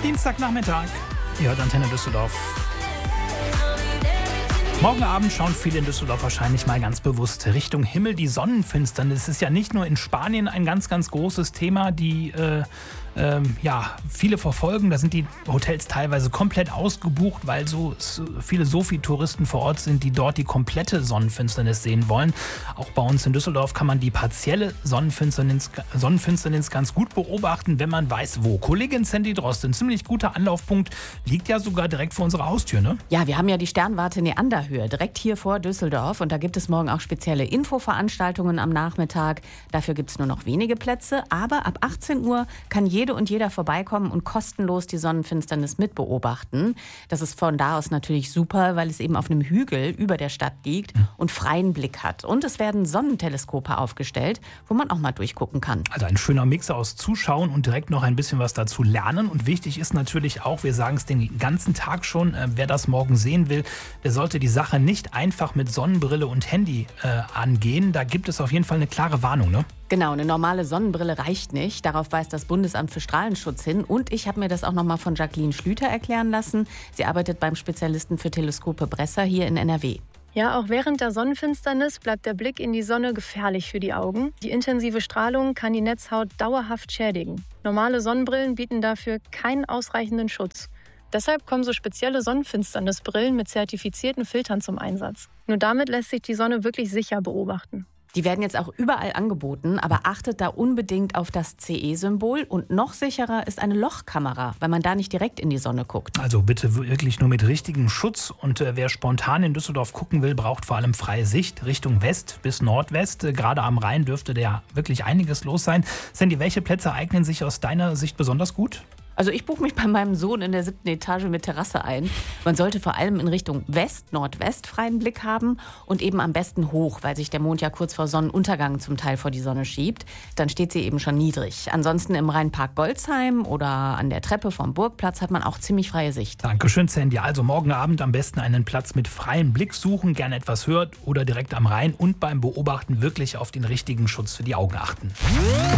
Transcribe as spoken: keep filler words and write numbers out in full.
Dienstagnachmittag. Ihr hört Antenne Düsseldorf. Morgen Abend schauen viele in Düsseldorf wahrscheinlich mal ganz bewusst Richtung Himmel. Die Sonnenfinsternis ist ja nicht nur in Spanien ein ganz, ganz großes Thema, die äh, äh, ja, viele verfolgen. Da sind die Hotels teilweise komplett ausgebucht, weil so, so viele Sofi-Touristen vor Ort sind, die dort die komplette Sonnenfinsternis sehen wollen. Auch bei uns in Düsseldorf kann man die partielle Sonnenfinsternis, Sonnenfinsternis ganz gut beobachten, wenn man weiß, wo. Kollegin Sandy Drost, ein ziemlich guter Anlaufpunkt, liegt ja sogar direkt vor unserer Haustür, ne? Ja, wir haben ja die Sternwarte Neanderhöhe, direkt hier vor Düsseldorf. Und da gibt es morgen auch spezielle Infoveranstaltungen am Nachmittag. Dafür gibt es nur noch wenige Plätze. Aber ab achtzehn Uhr kann jede und jeder vorbeikommen und kostenlos die Sonnenfinsternis mitbeobachten. Das ist von da aus natürlich super, weil es eben auf einem Hügel über der Stadt liegt und freien Blick hat. Und es werden Sonnenteleskope aufgestellt, wo man auch mal durchgucken kann. Also ein schöner Mix aus Zuschauen und direkt noch ein bisschen was dazu lernen. Und wichtig ist natürlich auch, wir sagen es den ganzen Tag schon, äh, wer das morgen sehen will, der sollte die Sache nicht einfach mit Sonnenbrille und Handy äh, angehen. Da gibt es auf jeden Fall eine klare Warnung, ne? Genau, eine normale Sonnenbrille reicht nicht. Darauf weist das Bundesamt für Strahlenschutz hin. Und ich habe mir das auch nochmal von Jacqueline Schlüter erklären lassen. Sie arbeitet beim Spezialisten für Teleskope Bresser hier in N R W. Ja, auch während der Sonnenfinsternis bleibt der Blick in die Sonne gefährlich für die Augen. Die intensive Strahlung kann die Netzhaut dauerhaft schädigen. Normale Sonnenbrillen bieten dafür keinen ausreichenden Schutz. Deshalb kommen so spezielle Sonnenfinsternisbrillen mit zertifizierten Filtern zum Einsatz. Nur damit lässt sich die Sonne wirklich sicher beobachten. Die werden jetzt auch überall angeboten, aber achtet da unbedingt auf das C E-Symbol. Und noch sicherer ist eine Lochkamera, weil man da nicht direkt in die Sonne guckt. Also bitte wirklich nur mit richtigem Schutz. Und äh, wer spontan in Düsseldorf gucken will, braucht vor allem freie Sicht Richtung West bis Nordwest. Äh, gerade am Rhein dürfte da wirklich einiges los sein. Sandy, welche Plätze eignen sich aus deiner Sicht besonders gut? Also ich buche mich bei meinem Sohn in der siebten Etage mit Terrasse ein. Man sollte vor allem in Richtung West, Nordwest freien Blick haben und eben am besten hoch, weil sich der Mond ja kurz vor Sonnenuntergang zum Teil vor die Sonne schiebt. Dann steht sie eben schon niedrig. Ansonsten im Rheinpark Bolzheim oder an der Treppe vom Burgplatz hat man auch ziemlich freie Sicht. Dankeschön, Sandy. Also morgen Abend am besten einen Platz mit freiem Blick suchen, gerne etwas höher oder direkt am Rhein und beim Beobachten wirklich auf den richtigen Schutz für die Augen achten.